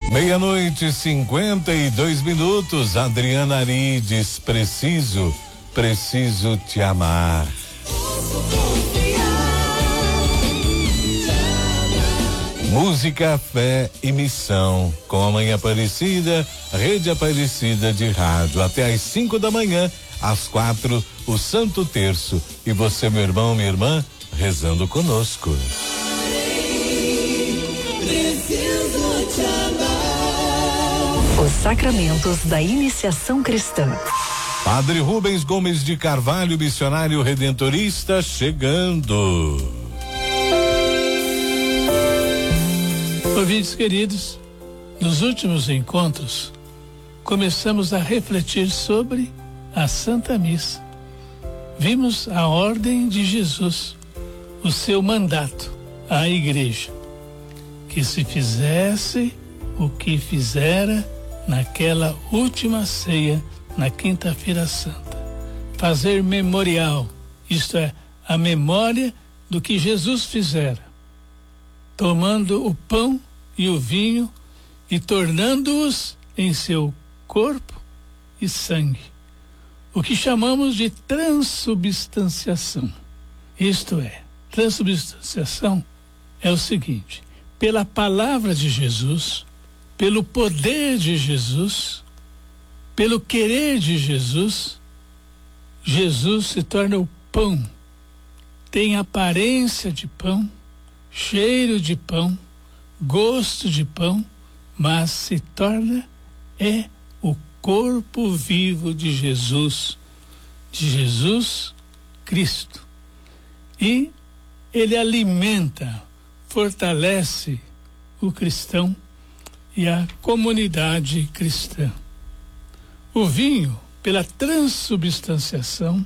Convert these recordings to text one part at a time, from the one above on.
Meia-noite, 52 minutos. Adriana Arides, preciso te amar. Música, fé e missão, com a Mãe Aparecida, Rede Aparecida de Rádio, até às 5 da manhã, às 4, o Santo Terço. E você, meu irmão, minha irmã, rezando conosco. Preciso te amar. Os sacramentos da iniciação cristã. Padre Rubens Gomes de Carvalho, missionário redentorista, chegando. Ouvintes queridos, nos últimos encontros, começamos a refletir sobre a Santa Missa. Vimos a ordem de Jesus, o seu mandato à Igreja, que se fizesse o que fizera naquela última ceia, na Quinta-feira Santa. Fazer memorial, isto é, a memória do que Jesus fizera, tomando o pão e o vinho e tornando-os em seu corpo e sangue, o que chamamos de transubstanciação. Isto é, transubstanciação é o seguinte: pela palavra de Jesus, pelo poder de Jesus, pelo querer de Jesus, Jesus se torna o pão, tem aparência de pão, cheiro de pão, gosto de pão, mas se torna o corpo vivo de Jesus Cristo. E ele alimenta, fortalece o cristão e a comunidade cristã. O vinho, pela transubstanciação,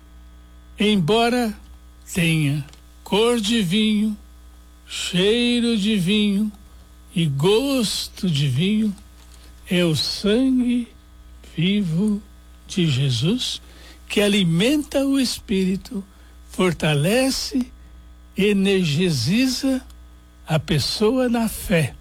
embora tenha cor de vinho, cheiro de vinho e gosto de vinho, é o sangue vivo de Jesus que alimenta o espírito, fortalece, energiza a pessoa na fé.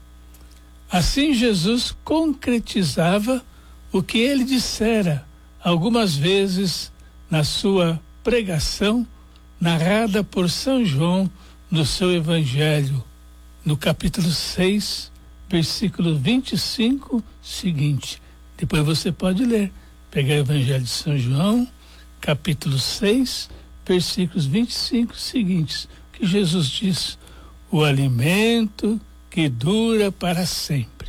Assim Jesus concretizava o que ele dissera algumas vezes na sua pregação, narrada por São João no seu Evangelho, no capítulo 6, versículo 25, seguinte. Depois você pode ler, pegar o Evangelho de São João, capítulo 6, versículos 25 seguintes, que Jesus diz: o alimento que dura para sempre,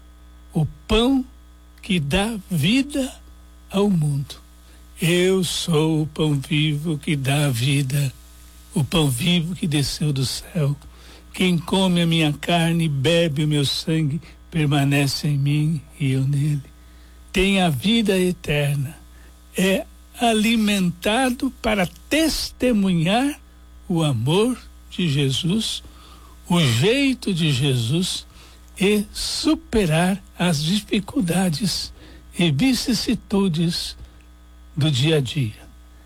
o pão que dá vida ao mundo. Eu sou o pão vivo que dá vida, o pão vivo que desceu do céu. Quem come a minha carne e bebe o meu sangue permanece em mim e eu nele. Tem a vida eterna. É alimentado para testemunhar o amor de Jesus, o jeito de Jesus e superar as dificuldades e vicissitudes do dia a dia.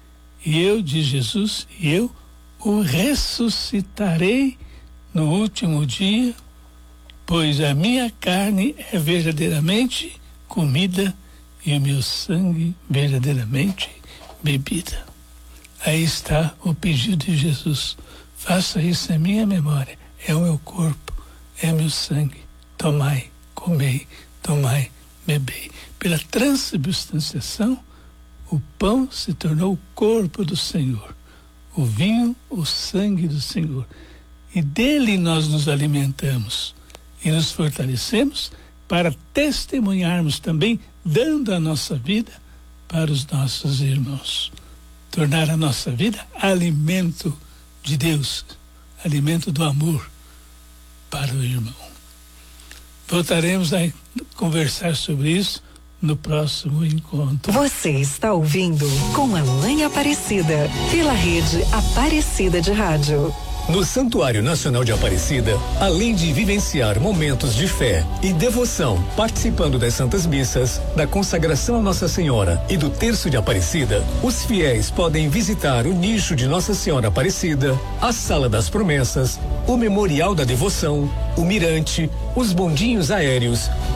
E eu, diz Jesus, eu o ressuscitarei no último dia, pois a minha carne é verdadeiramente comida e o meu sangue verdadeiramente bebida. Aí está o pedido de Jesus: faça isso em minha memória, é o meu corpo, é o meu sangue, tomai, comei, tomai, bebei. Pela transubstanciação, o pão se tornou o corpo do Senhor, o vinho, o sangue do Senhor. E dele nós nos alimentamos e nos fortalecemos para testemunharmos também, dando a nossa vida para os nossos irmãos. Tornar a nossa vida alimento de Deus, alimento do amor para o irmão. Voltaremos a conversar sobre isso no próximo encontro. Você está ouvindo Com a Mãe Aparecida, pela Rede Aparecida de Rádio. No Santuário Nacional de Aparecida, além de vivenciar momentos de fé e devoção, participando das Santas Missas, da consagração a Nossa Senhora e do Terço de Aparecida, os fiéis podem visitar o nicho de Nossa Senhora Aparecida, a Sala das Promessas, o Memorial da Devoção, o Mirante, os bondinhos aéreos,